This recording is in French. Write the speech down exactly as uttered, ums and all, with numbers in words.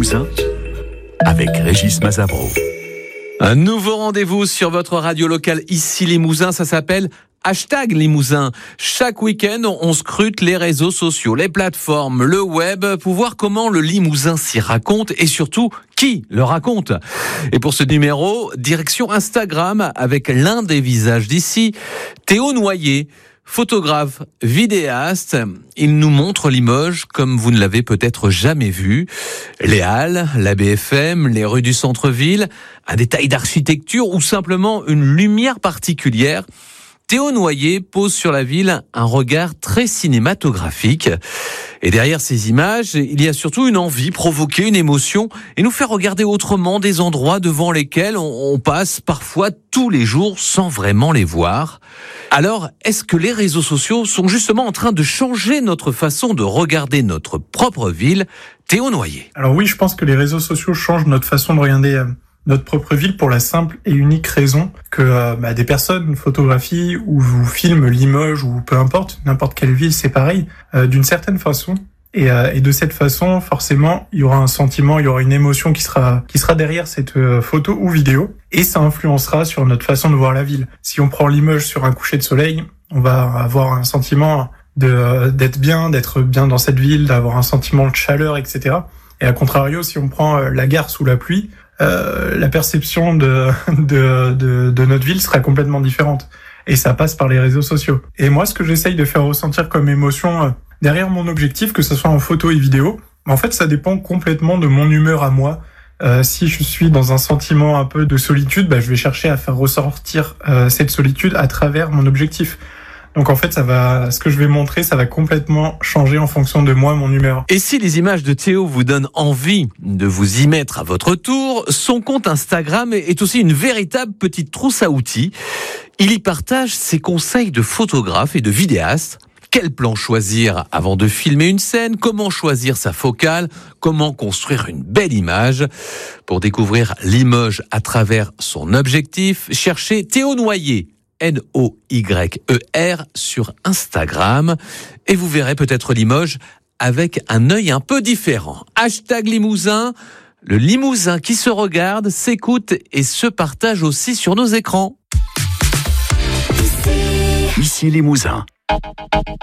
Limousin avec Régis Mazabro. Un nouveau rendez-vous sur votre radio locale ici Limousin, ça s'appelle Hashtag Limousin. Chaque week-end, on scrute les réseaux sociaux, les plateformes, le web, pour voir comment le Limousin s'y raconte et surtout qui le raconte. Et pour ce numéro, direction Instagram avec l'un des visages d'ici, Théo Noyer. Photographe, vidéaste, il nous montre Limoges comme vous ne l'avez peut-être jamais vu. Les halles, la B F M, les rues du centre-ville, un détail d'architecture ou simplement une lumière particulière. Théo Noyer pose sur la ville un regard très cinématographique. Et derrière ces images, il y a surtout une envie, provoquer une émotion et nous faire regarder autrement des endroits devant lesquels on passe parfois tous les jours sans vraiment les voir. Alors, est-ce que les réseaux sociaux sont justement en train de changer notre façon de regarder notre propre ville? Théo Noyer. Alors oui, je pense que les réseaux sociaux changent notre façon de regarder euh, notre propre ville pour la simple et unique raison que euh, bah, des personnes photographient ou vous filment Limoges ou peu importe, n'importe quelle ville, c'est pareil, euh, d'une certaine façon. Et, euh, et de cette façon, forcément, il y aura un sentiment, il y aura une émotion qui sera qui sera derrière cette euh, photo ou vidéo, et ça influencera sur notre façon de voir la ville. Si on prend Limoges sur un coucher de soleil, on va avoir un sentiment de euh, d'être bien, d'être bien dans cette ville, d'avoir un sentiment de chaleur, et cetera. Et à contrario, si on prend euh, la gare sous la pluie, euh, la perception de, de de de notre ville sera complètement différente. Et ça passe par les réseaux sociaux. Et moi, ce que j'essaye de faire ressentir comme émotion euh, derrière mon objectif, que ce soit en photo et vidéo, en fait, ça dépend complètement de mon humeur à moi. Euh, si je suis dans un sentiment un peu de solitude, bah, je vais chercher à faire ressortir euh, cette solitude à travers mon objectif. Donc en fait, ça va, ce que je vais montrer, ça va complètement changer en fonction de moi, mon humeur. Et si les images de Théo vous donnent envie de vous y mettre à votre tour, son compte Instagram est aussi une véritable petite trousse à outils. Il y partage ses conseils de photographe et de vidéaste. Quel plan choisir avant de filmer une scène? Comment choisir sa focale? Comment construire une belle image? Pour découvrir Limoges à travers son objectif, cherchez Théo Noyer, N O Y E R, sur Instagram. Et vous verrez peut-être Limoges avec un œil un peu différent. Hashtag Limousin, le Limousin qui se regarde, s'écoute et se partage aussi sur nos écrans. Ici Limousin.